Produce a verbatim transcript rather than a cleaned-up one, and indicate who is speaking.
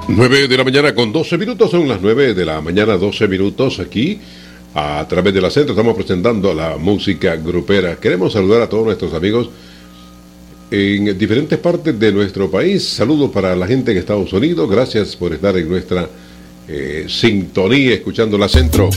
Speaker 1: nueve de la mañana con doce minutos, son las nueve de la mañana, doce minutos aquí. A través de la Centro estamos presentando la música grupera. Queremos saludar a todos nuestros amigos en diferentes partes de nuestro país. Saludos para la gente en Estados Unidos. Gracias por estar en nuestra eh, sintonía, escuchando la Centro.